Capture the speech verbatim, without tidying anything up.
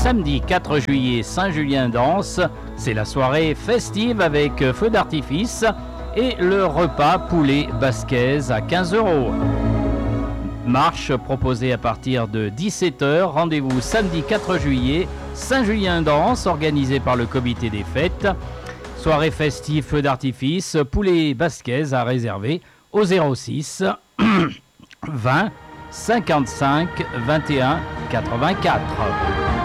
samedi quatre juillet, Saint-Julien danse. C'est la soirée festive avec feu d'artifice et le repas poulet basquaise à quinze euros. Marche proposée à partir de dix-sept heures. Rendez-vous samedi quatre juillet, Saint-Julien danse, organisé par le comité des fêtes. Soirée festive, feu d'artifice, poulet basquaise à réserver au zéro six vingt cinquante-cinq vingt et un quatre-vingt-quatre.